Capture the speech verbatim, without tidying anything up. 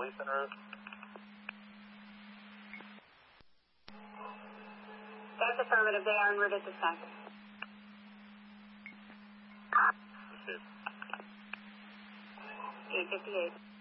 police en route? That's affirmative. They are en route at this time. Received. eight fifty-eight.